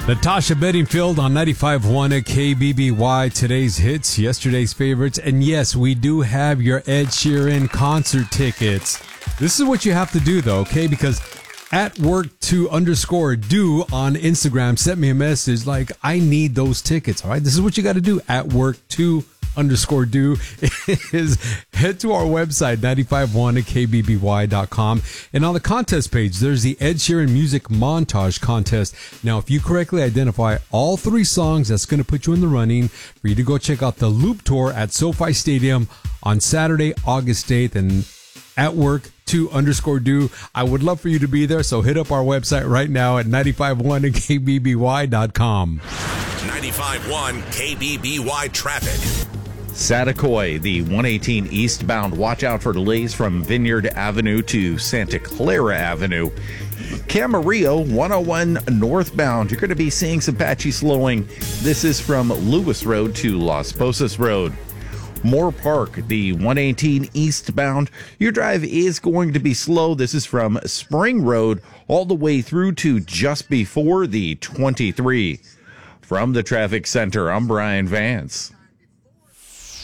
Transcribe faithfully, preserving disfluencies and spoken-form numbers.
Natasha Bedingfield on ninety-five point one at K B B Y. Today's hits, yesterday's favorites. And yes, we do have your Ed Sheeran concert tickets. This is what you have to do, though, okay? Because at work to underscore do on Instagram sent me a message like, I need those tickets, all right? This is what you got to do. At work to underscore do is head to our website, ninety-five point one at K B B Y dot com. And on the contest page, there's the Ed Sheeran Music Montage Contest. Now, if you correctly identify all three songs, that's going to put you in the running for you to go check out the Loop Tour at SoFi Stadium on Saturday, August eighth. And at work to underscore do. I would love for you to be there, so hit up our website right now at ninety-five point one at K B B Y dot com. ninety-five point one K B B Y traffic. Saticoy, the one eighteen eastbound. Watch out for delays from Vineyard Avenue to Santa Clara Avenue. Camarillo, one oh one northbound. You're going to be seeing some patchy slowing. This is from Lewis Road to Las Posas Road. Moore Park, the one eighteen eastbound. Your drive is going to be slow. This is from Spring Road all the way through to just before the twenty-three. From the traffic center, I'm Brian Vance.